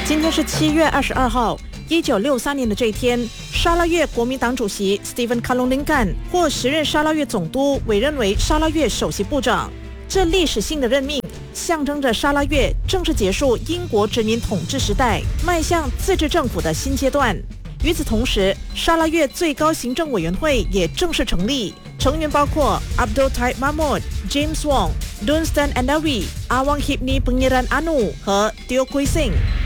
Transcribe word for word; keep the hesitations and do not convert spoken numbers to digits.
今天是七月二十二号。一九六三年的这一天，沙拉越国民党主席 Stephen Kalunlingkan 获时任沙拉越总督委任为沙拉越首席部长。这历史性的任命象征着沙拉越正式结束英国殖民统治时代，迈向自治政府的新阶段。与此同时，沙拉越最高行政委员会也正式成立，成员包括 Abdul Taib Mahmud、James Wong、Dunstan Andawi、Awang Hipni Pengiran Anu 和 Teo Kui Seng。